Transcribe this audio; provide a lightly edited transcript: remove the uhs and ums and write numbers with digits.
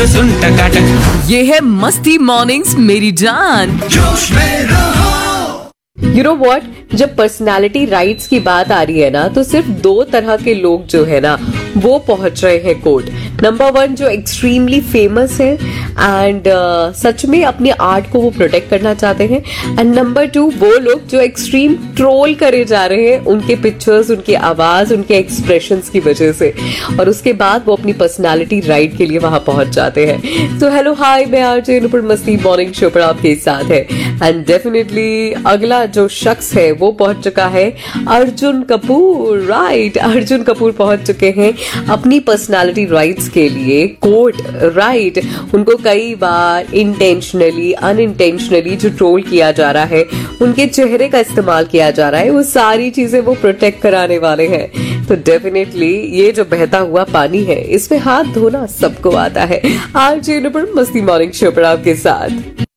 सुन टकाटक, ये है मस्ती मॉर्निंग्स मेरी जान। जोश में रहो। यू नो वॉट, जब पर्सनालिटी राइट्स की बात आ रही है ना, तो सिर्फ दो तरह के लोग जो है ना वो पहुंच रहे हैं कोर्ट। नंबर वन, जो एक्सट्रीमली फेमस है एंड सच में अपने आर्ट को वो प्रोटेक्ट करना चाहते हैं, एंड नंबर टू, वो लोग जो एक्सट्रीम ट्रोल करे जा रहे हैं उनके पिक्चर्स, उनकी आवाज, उनके एक्सप्रेशंस की वजह से, और उसके बाद वो अपनी पर्सनालिटी राइट के लिए वहां पहुंच जाते हैं। तो हेलो हाय, मैं आरजे नुपुर मस्ती मॉर्निंग शो पर आपके साथ है, एंड डेफिनेटली अगला जो शख्स है वो पहुंच चुका है अर्जुन कपूर। राइट, अर्जुन कपूर पहुंच चुके हैं अपनी पर्सनालिटी राइट्स के लिए कोर्ट। राइट, उनको कई बार इंटेंशनली अनइंटेंशनली जो ट्रोल किया जा रहा है, उनके चेहरे का इस्तेमाल किया जा रहा है, वो सारी चीजें वो प्रोटेक्ट कराने वाले हैं। तो डेफिनेटली ये जो बहता हुआ पानी है, इसमें हाथ धोना सबको आता है। आरजे नुपुर मस्ती मॉर्निंग शो पर आपके साथ।